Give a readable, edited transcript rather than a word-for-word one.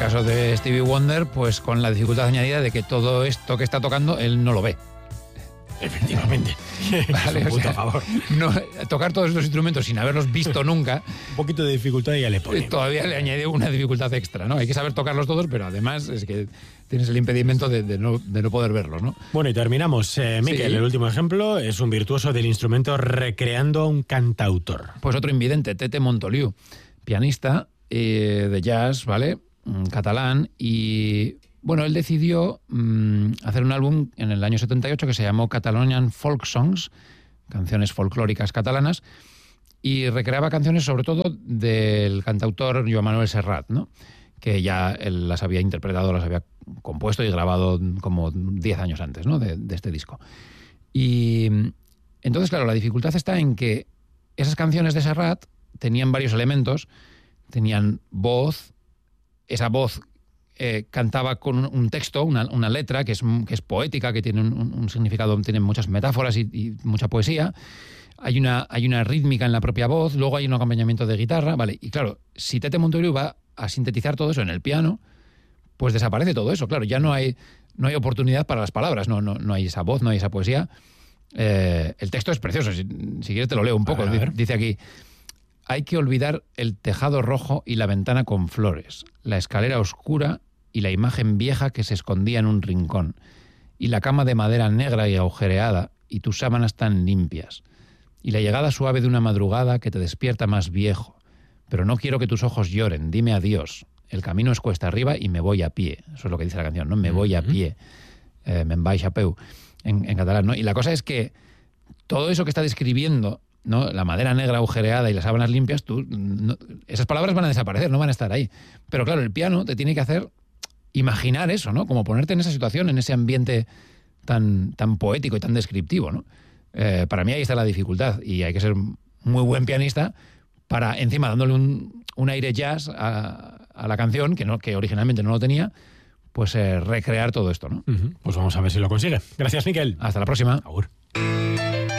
caso de Stevie Wonder, pues con la dificultad añadida de que todo esto que está tocando él no lo ve. Efectivamente. Vale, es un punto a favor. No, tocar todos estos instrumentos sin haberlos visto nunca. Un poquito de dificultad y ya le pone. Todavía le añade una dificultad extra, ¿no? Hay que saber tocarlos todos, pero además es que tienes el impedimento de no poder verlos, ¿no? Bueno, y terminamos. Miquel, Sí. el último ejemplo es un virtuoso del instrumento recreando a un cantautor. Pues otro invidente, Tete Montoliu, pianista de jazz, ¿vale? Catalán, y bueno, él decidió hacer un álbum en el año 78 que se llamó Catalonian Folk Songs, canciones folclóricas catalanas, y recreaba canciones sobre todo del cantautor Joan Manuel Serrat, ¿no? Que ya él las había interpretado, las había compuesto y grabado como 10 años antes, ¿no? de este disco. Y entonces, claro, la dificultad está en que esas canciones de Serrat tenían varios elementos, tenían voz, esa voz cantaba con un texto, una letra que es poética, que tiene un significado, tiene muchas metáforas y mucha poesía. Hay una rítmica en la propia voz, luego hay un acompañamiento de guitarra, ¿vale? Y claro, si Tete Montoliu va a sintetizar todo eso en el piano, pues desaparece todo eso, claro, ya no hay oportunidad para las palabras, no hay esa voz, no hay esa poesía. El texto es precioso, si quieres te lo leo un poco. A ver. Dice aquí: hay que olvidar el tejado rojo y la ventana con flores, la escalera oscura y la imagen vieja que se escondía en un rincón, y la cama de madera negra y agujereada y tus sábanas tan limpias, y la llegada suave de una madrugada que te despierta más viejo. Pero no quiero que tus ojos lloren, dime adiós. El camino es cuesta arriba y me voy a pie. Eso es lo que dice la canción, ¿no? Me voy a pie. Me'n vaig a peu, en catalán, ¿no? Y la cosa es que todo eso que está describiendo, ¿no? La madera negra agujereada y las sábanas limpias, esas palabras van a desaparecer, no van a estar ahí. Pero claro, el piano te tiene que hacer imaginar eso, ¿no? Como ponerte en esa situación, en ese ambiente tan poético y tan descriptivo, ¿no? Para mí ahí está la dificultad, y hay que ser muy buen pianista para, encima, dándole un aire jazz a la canción, que originalmente no lo tenía, pues recrear todo esto, ¿no? Pues vamos a ver si lo consigue. Gracias, Miquel. Hasta la próxima. Agur.